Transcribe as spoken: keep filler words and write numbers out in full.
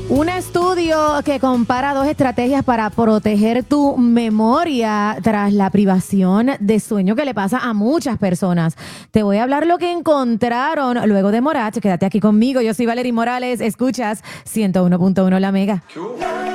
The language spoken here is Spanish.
Un estudio que compara dos estrategias para proteger tu memoria tras la privación de sueño que le pasa a muchas personas. Te voy a hablar lo que encontraron luego de Morat. Quédate aquí conmigo. Yo soy Valerie Morales. Escuchas ciento uno punto uno La Mega. Cool.